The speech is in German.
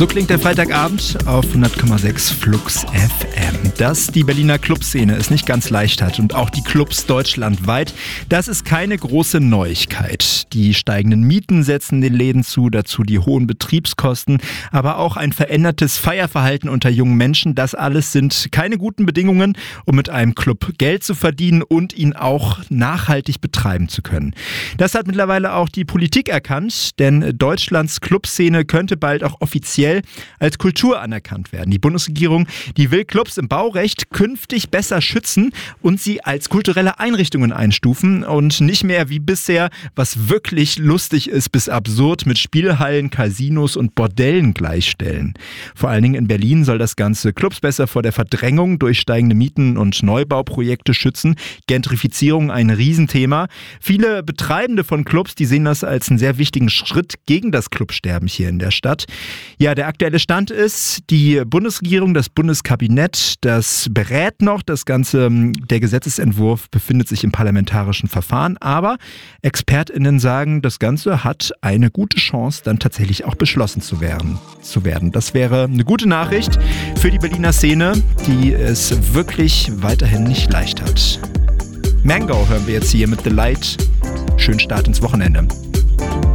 So klingt der Freitagabend auf 100,6 Flux FM. Dass die Berliner Clubszene es nicht ganz leicht hat und auch die Clubs deutschlandweit, das ist keine große Neuigkeit. Die steigenden Mieten setzen den Läden zu, dazu die hohen Betriebskosten, aber auch ein verändertes Feierverhalten unter jungen Menschen. Das alles sind keine guten Bedingungen, um mit einem Club Geld zu verdienen und ihn auch nachhaltig betreiben zu können. Das hat mittlerweile auch die Politik erkannt, denn Deutschlands Clubszene könnte bald auch offiziell als Kultur anerkannt werden. Die Bundesregierung, die will Clubs im Baurecht künftig besser schützen und sie als kulturelle Einrichtungen einstufen und nicht mehr wie bisher, was wirklich lustig ist bis absurd, mit Spielhallen, Casinos und Bordellen gleichstellen. Vor allen Dingen in Berlin soll das Ganze Clubs besser vor der Verdrängung durch steigende Mieten und Neubauprojekte schützen. Gentrifizierung ein Riesenthema. Viele Betreibende von Clubs, die sehen das als einen sehr wichtigen Schritt gegen das Clubsterben hier in der Stadt. Ja, der aktuelle Stand ist, die Bundesregierung, das Bundeskabinett, das berät noch. Das Ganze, der Gesetzesentwurf befindet sich im parlamentarischen Verfahren. Aber ExpertInnen sagen, das Ganze hat eine gute Chance, dann tatsächlich auch beschlossen zu werden. Das wäre eine gute Nachricht für die Berliner Szene, die es wirklich weiterhin nicht leicht hat. Mango hören wir jetzt hier mit The Light. Schönen Start ins Wochenende.